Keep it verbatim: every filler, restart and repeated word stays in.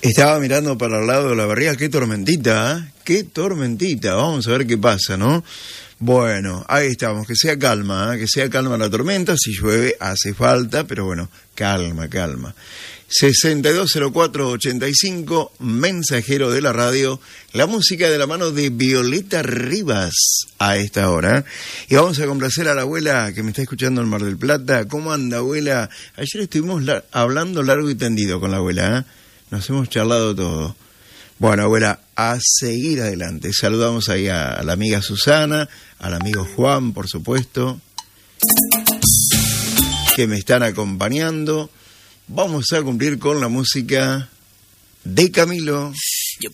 Estaba mirando para el lado de la barriga, qué tormentita, ¿eh? Qué tormentita, vamos a ver qué pasa, ¿no? Bueno, ahí estamos, que sea calma, ¿eh? Que sea calma la tormenta, si llueve hace falta, pero bueno, calma, calma. sesenta y dos cero cuatro ochenta y cinco, mensajero de la radio, la música de la mano de Violeta Rivas a esta hora. Y vamos a complacer a la abuela que me está escuchando en Mar del Plata. ¿Cómo anda, abuela? Ayer estuvimos la- hablando largo y tendido con la abuela, ¿eh? Nos hemos charlado todo. Bueno, abuela, a seguir adelante. Saludamos ahí a, a la amiga Susana, al amigo Juan, por supuesto, que me están acompañando. Vamos a cumplir con la música de Camilo.